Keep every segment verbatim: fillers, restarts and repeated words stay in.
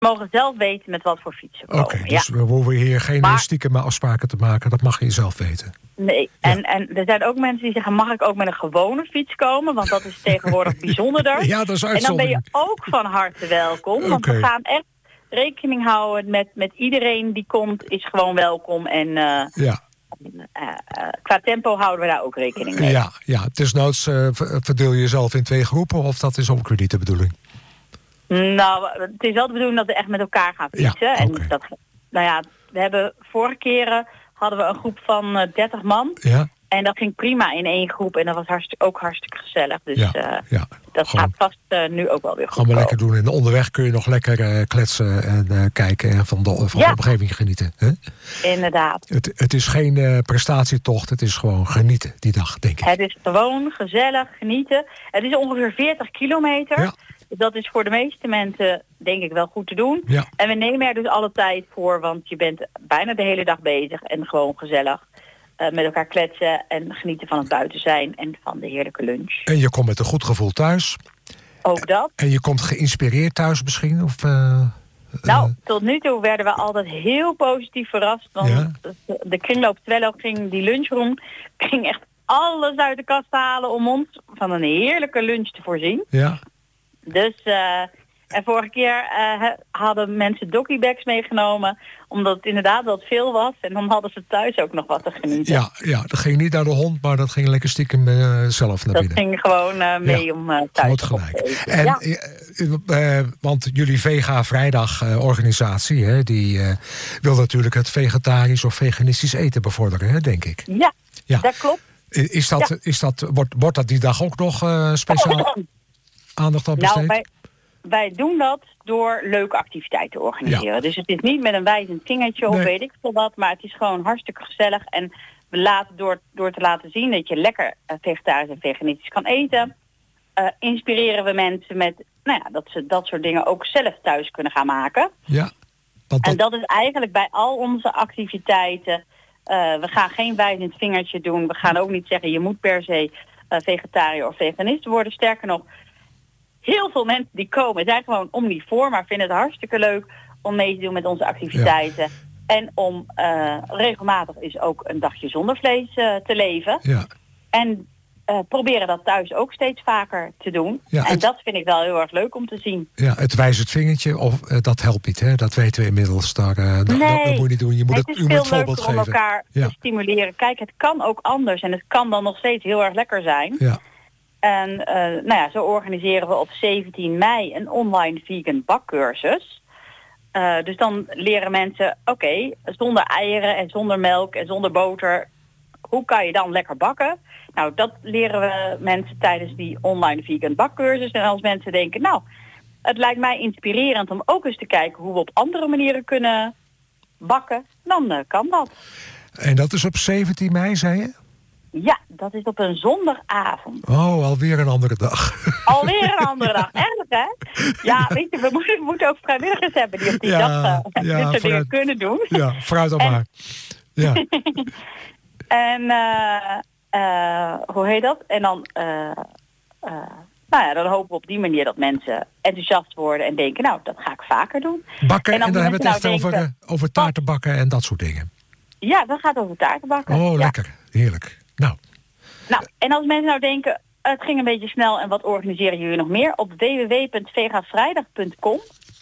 mogen zelf weten met wat voor fietsen komen. Oké, okay, dus ja. we hoeven hier geen maar, stiekem afspraken te maken. Dat mag je zelf weten. Nee, ja. en, en er zijn ook mensen die zeggen, mag ik ook met een gewone fiets komen? Want dat is tegenwoordig bijzonderder. Ja, dat is en dan ben je ook van harte welkom. Want okay. we gaan echt rekening houden met, met iedereen die komt, is gewoon welkom. En uh, ja. uh, uh, qua tempo houden we daar ook rekening mee. Ja, ja. Het is noods, uh, verdeel je jezelf in twee groepen of dat is ook weer niet de bedoeling? Nou, het is wel de bedoeling dat we echt met elkaar gaan fietsen. Ja, okay. En dat, nou ja, we hebben vorige keren hadden we een groep van uh, dertig man. Ja. En dat ging prima in één groep. En dat was hartstikke, ook hartstikke gezellig. Dus ja, uh, ja. dat Gewoon, gaat vast uh, nu ook wel weer goed. Gaan we lekker doen. En onderweg kun je nog lekker uh, kletsen en uh, kijken en van de, van ja. de omgeving genieten. Hè? Inderdaad. Het, het is geen uh, prestatietocht. Het is gewoon genieten die dag, denk ik. Het is gewoon gezellig genieten. Het is ongeveer veertig kilometer. Ja. Dat is voor de meeste mensen denk ik wel goed te doen. Ja. En we nemen er dus alle tijd voor, want je bent bijna de hele dag bezig en gewoon gezellig uh, met elkaar kletsen en genieten van het buiten zijn en van de heerlijke lunch. En je komt met een goed gevoel thuis. Ook dat. En je komt geïnspireerd thuis misschien? Of, uh, nou, uh... tot nu toe werden we altijd heel positief verrast. Want ja. de kringloop Twello ging, die lunchroom, ging echt alles uit de kast halen om ons van een heerlijke lunch te voorzien. Ja. Dus, uh, en vorige keer uh, hadden mensen doggiebags meegenomen, omdat het inderdaad wat veel was. En dan hadden ze thuis ook nog wat te genieten. Ja, ja, dat ging niet naar de hond, maar dat ging lekker stiekem uh, zelf naar dat binnen. Dat ging gewoon uh, mee ja. om uh, thuis te gelijk. eten. En, ja. uh, uh, want jullie Vega Vrijdag uh, organisatie, hè, die uh, wil natuurlijk het vegetarisch of veganistisch eten bevorderen, hè, denk ik. Ja, ja. dat klopt. Is dat, ja. is dat, wordt, wordt dat die dag ook nog uh, speciaal aandacht aan besteed? Nou, wij, wij doen dat door leuke activiteiten te organiseren. Ja. Dus het is niet met een wijzend vingertje of nee. weet ik veel wat, maar het is gewoon hartstikke gezellig. En we laten door, door te laten zien dat je lekker uh, vegetarisch en veganistisch kan eten, uh, inspireren we mensen met nou ja, dat ze dat soort dingen ook zelf thuis kunnen gaan maken. Ja. Dat, dat... En dat is eigenlijk bij al onze activiteiten. Uh, we gaan geen wijzend vingertje doen. We gaan ook niet zeggen je moet per se uh, vegetariër of veganist worden. Sterker nog, heel veel mensen die komen zijn gewoon omnivoor, maar vinden het hartstikke leuk om mee te doen met onze activiteiten. Ja. En om uh, regelmatig is ook een dagje zonder vlees uh, te leven. Ja. En uh, proberen dat thuis ook steeds vaker te doen. Ja, en het... dat vind ik wel heel erg leuk om te zien. Ja, het wijzend vingertje, of, uh, dat helpt niet, hè? Dat weten we inmiddels. Daar, uh, nee, dat, dat moet je niet doen. Je moet het, het, het is je veel moet het voorbeeld leuker geven. om elkaar ja. te stimuleren. Kijk, het kan ook anders en het kan dan nog steeds heel erg lekker zijn. Ja. En uh, nou ja, zo organiseren we op zeventien mei een online vegan bakcursus. Uh, dus dan leren mensen, oké, okay, zonder eieren en zonder melk en zonder boter, hoe kan je dan lekker bakken? Nou, dat leren we mensen tijdens die online vegan bakcursus. En als mensen denken, nou, het lijkt mij inspirerend om ook eens te kijken hoe we op andere manieren kunnen bakken, dan uh, kan dat. En dat is op zeventien mei, zei je? Ja, dat is op een zondagavond. Oh, alweer een andere dag. Alweer een andere dag, erg hè? Ja, weet je, we moeten, we moeten ook vrijwilligers hebben die op die ja, dag uh, ja, dit soort dingen kunnen doen. Ja, vooruit dan en, maar. Ja. en uh, uh, hoe heet dat? En dan, uh, uh, nou ja, dan hopen we op die manier dat mensen enthousiast worden en denken, nou, dat ga ik vaker doen. Bakken, en dan, en dan hebben we het echt nou over, denken, over taarten bakken en dat soort dingen. Ja, dat gaat over taarten bakken. Oh, ja. lekker. Heerlijk. Nou. nou, en als mensen nou denken, het ging een beetje snel en wat organiseren jullie nog meer? Op w w w punt vegavrijdag punt com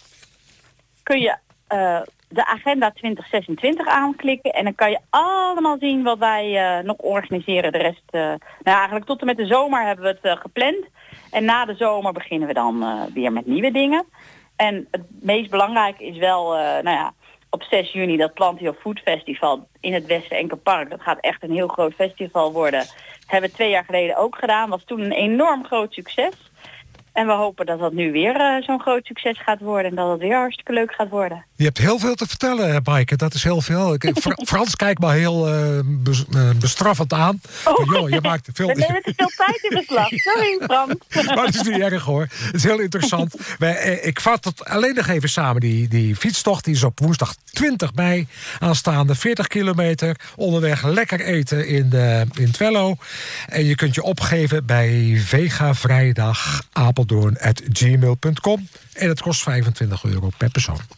kun je uh, de agenda twintig zesentwintig aanklikken en dan kan je allemaal zien wat wij uh, nog organiseren. De rest, uh, nou eigenlijk tot en met de zomer hebben we het uh, gepland. En na de zomer beginnen we dan uh, weer met nieuwe dingen. En het meest belangrijke is wel, uh, nou ja, op zes juni dat Plant Your Food Festival in het Westenenkerpark. Dat gaat echt een heel groot festival worden. Dat hebben we twee jaar geleden ook gedaan. Was toen een enorm groot succes. En we hopen dat dat nu weer uh, zo'n groot succes gaat worden. En dat het weer hartstikke leuk gaat worden. Je hebt heel veel te vertellen, Maaike. Dat is heel veel. Frans kijkt me heel uh, be, uh, bestraffend aan. Oh. Maar, joh, je maakt veel... We nemen te veel tijd in beslag. Sorry, Frans. Maar dat is niet erg, hoor. Het is heel interessant. Wij, ik vat het alleen nog even samen. Die, die fietstocht die is op woensdag twintig mei aanstaande. veertig kilometer. Onderweg lekker eten in, uh, in Twello. En je kunt je opgeven bij Vega Vrijdag Apel. apeldoorn at gmail punt com. En het kost vijfentwintig euro per persoon.